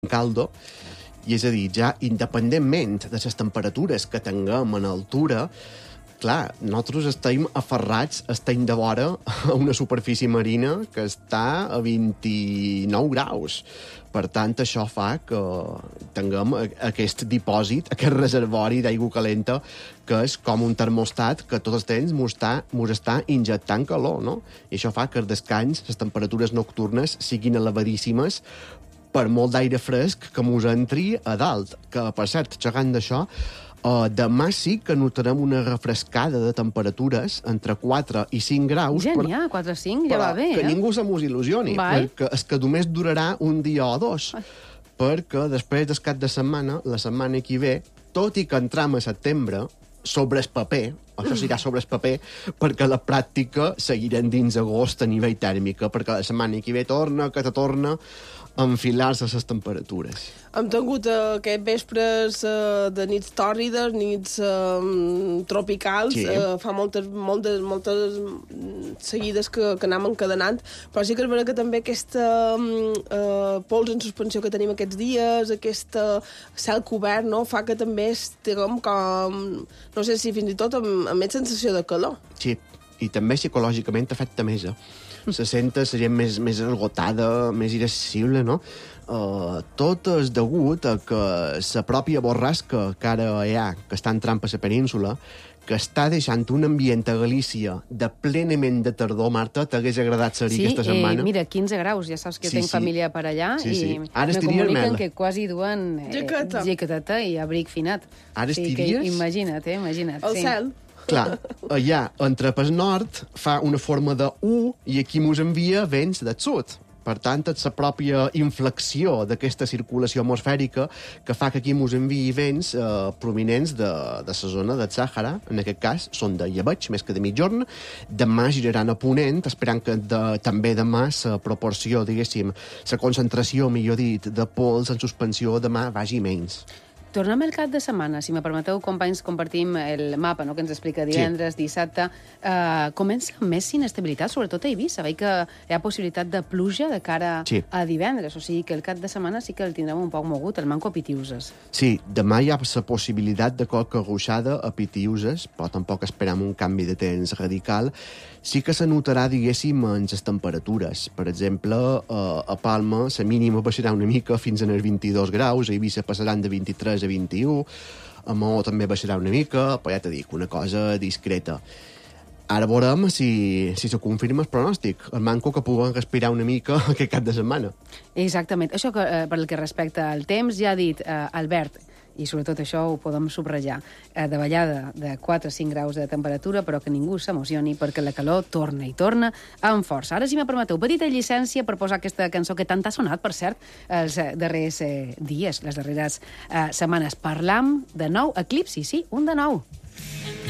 caldo, i és a dir, ja independentment de les temperatures que tinguem en altura, clar, nosaltres estem aferrats, estem de vora a una superfície marina que està a 29 graus. Per tant, això fa que tinguem aquest dipòsit, aquest reservori d'aigua calenta, que és com un termostat que tot el temps mos està injectant calor, no? I això fa que al descans les temperatures nocturnes siguin elevadíssimes per molt d'aire fresc que mos entri a dalt. Que, per cert, xerrant d'això, demà sí que notarem una refrescada de temperatures entre 4 i 5 graus. Ja n'hi ha, 4 o 5, ja va bé, que ningú se mos il·lusioni, perquè és que només durarà un dia o dos. Perquè després del cap de setmana, la setmana que ve, tot i que entram a setembre, sobre el paper, això serà sobre el paper, perquè la pràctica seguirem dins agost a nivell tèrmica, perquè la setmana que ve torna a enfilar-se les temperatures. Hem tingut aquests vespres de nits tòrrides, nits tropicals, sí. Fa moltes seguides que anem encadenant, però sí que és veritat que també aquesta pols en suspensió que tenim aquests dies, aquest cel cobert, no?, fa que també estiguem com, no sé si fins i tot amb més sensació de calor. Sí, i també psicològicament afecta més, se senta la gent més esgotada, més irascible, no? Tot és degut a que la pròpia borrasca que ara hi ha, que està entrant per la península, que està deixant un ambient a Galícia de plenament de tardor. Marta, t'hagués agradat ser-hi aquesta setmana? Sí, mira, 15 graus, ja saps que tinc família per allà, i me comuniquen que quasi duen jaqueteta i abric finat. Ara estiries? Imagina't. El cel. Clar, allà, entre pel nord, fa una forma de U i aquí mos envia vents del sud. Per tant, és la pròpia inflexió d'aquesta circulació atmosfèrica que fa que aquí mos enviï vents prominents de la zona del Sàhara. En aquest cas, són de llebeig, més que de mitjorn. Demà giraran a ponent, esperant que també demà la proporció, diguéssim, la concentració, millor dit, de pols en suspensió demà vagi menys. Tornem al cap de setmana. Si me permeteu, companys, compartim el mapa, no?, que ens explica divendres, dissabte. Comença amb més inestabilitat, sobretot a Eivissa. Veig que hi ha possibilitat de pluja de cara a divendres. O sigui que el cap de setmana sí que el tindrem un poc mogut, el manco a Pitiuses. Sí, demà hi ha la possibilitat de qualque ruixada a Pitiuses, però tampoc esperam un canvi de temps radical. Sí que se notarà, diguéssim, en les temperatures. Per exemple, a Palma la mínima baixarà una mica fins als 22 graus, a Eivissa passaran de 23 a 21, a Maó també baixarà una mica, però ja t'he dit, una cosa discreta. Ara veurem si se confirma el pronòstic, el manco que puguem respirar una mica aquest cap de setmana. Exactament. Això per el que respecta al temps, ja ha dit Albert, i sobretot això ho podem subratllar, de ballada de 4 a 5 graus de temperatura, però que ningú s'emocioni perquè la calor torna i torna amb força. Ara, si me permeteu, petita llicència per posar aquesta cançó que tant ha sonat, per cert, els darrers dies, les darreres setmanes. Parlam de nou Eclipsi, sí, un de nou.